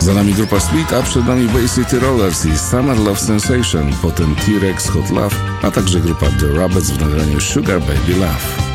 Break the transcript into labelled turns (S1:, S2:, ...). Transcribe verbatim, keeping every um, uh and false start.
S1: Za nami grupa Sweet, a przed nami Bay City Rollers i Summer Love Sensation, potem T-Rex Hot Love, a także grupa The Rabbits w nagraniu Sugar Baby Love.